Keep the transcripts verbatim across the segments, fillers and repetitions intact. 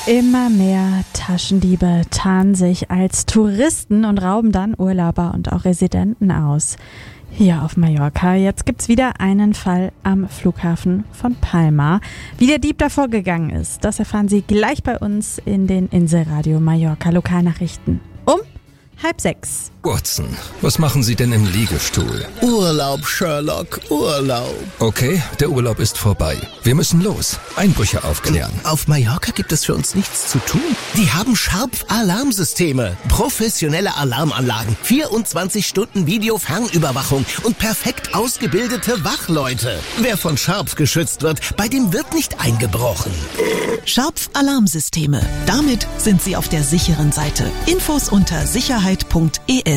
Immer mehr Taschendiebe tarnen sich als Touristen und rauben dann Urlauber und auch Residenten aus. Hier auf Mallorca. Jetzt gibt's wieder einen Fall am Flughafen von Palma. Wie der Dieb da vorgegangen ist, das erfahren Sie gleich bei uns in den Inselradio Mallorca Lokalnachrichten. Um halb sechs. Watson, was machen Sie denn im Liegestuhl? Urlaub, Sherlock, Urlaub. Okay, der Urlaub ist vorbei. Wir müssen los. Einbrüche aufklären. Auf Mallorca gibt es für uns nichts zu tun. Die haben Sharp-Alarmsysteme, professionelle Alarmanlagen, vierundzwanzig Stunden Video-Fernüberwachung und perfekt ausgebildete Wachleute. Wer von Sharp geschützt wird, bei dem wird nicht eingebrochen. Sharp-Alarmsysteme. Damit sind Sie auf der sicheren Seite. Infos unter sicherheit punkt e s.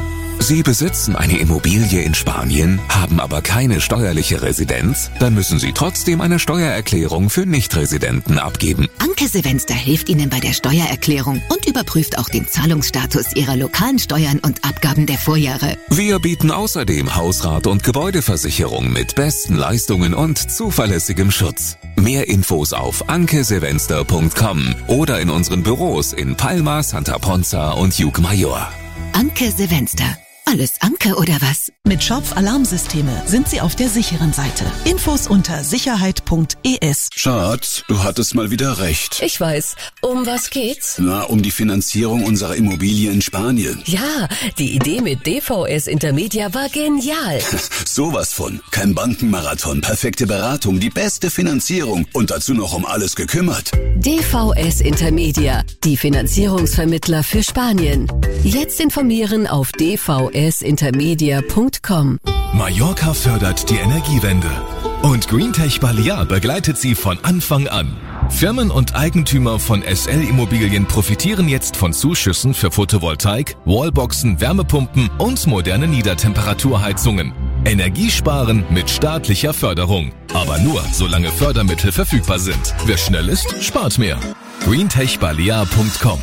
Sie besitzen eine Immobilie in Spanien, haben aber keine steuerliche Residenz? Dann müssen Sie trotzdem eine Steuererklärung für Nichtresidenten abgeben. Anke Silvester hilft Ihnen bei der Steuererklärung und überprüft auch den Zahlungsstatus Ihrer lokalen Steuern und Abgaben der Vorjahre. Wir bieten außerdem Hausrat- und Gebäudeversicherung mit besten Leistungen und zuverlässigem Schutz. Mehr Infos auf anke silvester punkt com oder in unseren Büros in Palma, Santa Ponza und Yucmayor. Anke Silvester. Alles Anke oder was? Mit Sharp-Alarmsysteme sind Sie auf der sicheren Seite. Infos unter sicherheit punkt e s. Schatz, du hattest mal wieder recht. Ich weiß. Um was geht's? Na, um die Finanzierung unserer Immobilie in Spanien. Ja, die Idee mit D V S Intermedia war genial. Sowas von. Kein Bankenmarathon, perfekte Beratung, die beste Finanzierung und dazu noch um alles gekümmert. D V S Intermedia, die Finanzierungsvermittler für Spanien. Jetzt informieren auf d v s intermedia punkt com. Mallorca fördert die Energiewende und Greentech Balear begleitet sie von Anfang an. Firmen und Eigentümer von S L Immobilien profitieren jetzt von Zuschüssen für Photovoltaik, Wallboxen, Wärmepumpen und moderne Niedertemperaturheizungen. Energiesparen mit staatlicher Förderung. Aber nur, solange Fördermittel verfügbar sind. Wer schnell ist, spart mehr. greentech balear punkt com.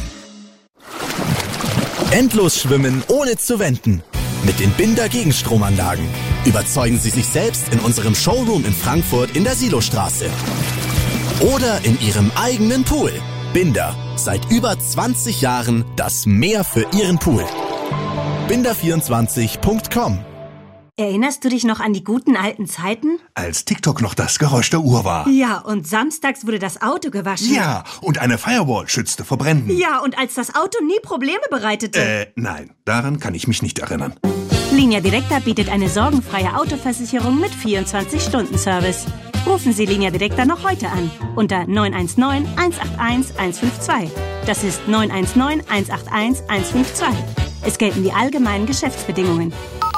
Endlos schwimmen ohne zu wenden. Mit den Binder Gegenstromanlagen. Überzeugen Sie sich selbst in unserem Showroom in Frankfurt in der Silostraße. Oder in Ihrem eigenen Pool. Binder. Seit über zwanzig Jahren das Meer für Ihren Pool. binder vierundzwanzig punkt com. Erinnerst du dich noch an die guten alten Zeiten? Als TikTok noch das Geräusch der Uhr war. Ja, und samstags wurde das Auto gewaschen. Ja, und eine Firewall schützte vor Bränden. Ja, und als das Auto nie Probleme bereitete. Äh, nein, daran kann ich mich nicht erinnern. Linia Directa bietet eine sorgenfreie Autoversicherung mit vierundzwanzig Stunden Service. Rufen Sie Linia Directa noch heute an unter neun eins neun, eins acht eins, eins fünf zwei. Das ist neun eins neun, eins acht eins, eins fünf zwei. Es gelten die allgemeinen Geschäftsbedingungen.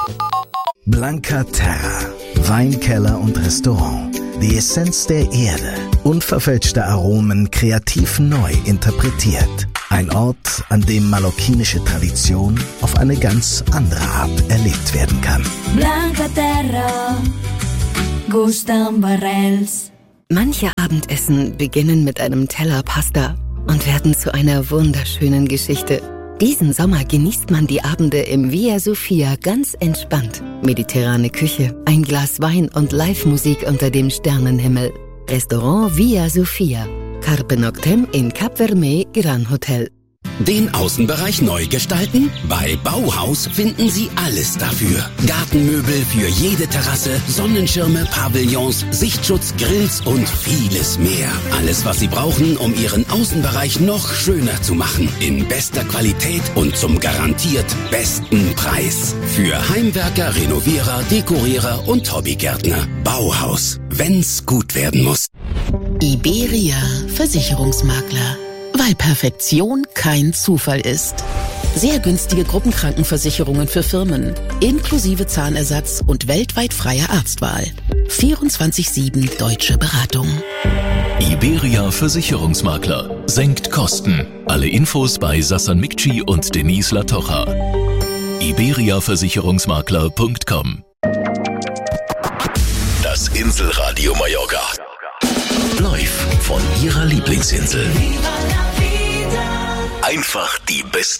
Blanca Terra. Weinkeller und Restaurant. Die Essenz der Erde. Unverfälschte Aromen kreativ neu interpretiert. Ein Ort, an dem mallorquinische Tradition auf eine ganz andere Art erlebt werden kann. Blanca Terra. Gustan Barrels. Manche Abendessen beginnen mit einem Teller Pasta und werden zu einer wunderschönen Geschichte. Diesen Sommer genießt man die Abende im Via Sofia ganz entspannt. Mediterrane Küche, ein Glas Wein und Live-Musik unter dem Sternenhimmel. Restaurant Via Sofia. Carpe Noctem in Cap Vermey Gran Hotel. Den Außenbereich neu gestalten? Bei Bauhaus finden Sie alles dafür. Gartenmöbel für jede Terrasse, Sonnenschirme, Pavillons, Sichtschutz, Grills und vieles mehr. Alles, was Sie brauchen, um Ihren Außenbereich noch schöner zu machen. In bester Qualität und zum garantiert besten Preis. Für Heimwerker, Renovierer, Dekorierer und Hobbygärtner. Bauhaus, wenn's gut werden muss. Iberia Versicherungsmakler. Weil Perfektion kein Zufall ist. Sehr günstige Gruppenkrankenversicherungen für Firmen, inklusive Zahnersatz und weltweit freie Arztwahl. vierundzwanzig sieben deutsche Beratung. Iberia Versicherungsmakler. Senkt Kosten. Alle Infos bei Sassan Mikci und Denise Latocha. iberia versicherungsmakler punkt com. Das Inselradio Mallorca. Live von Ihrer Lieblingsinsel. Einfach die beste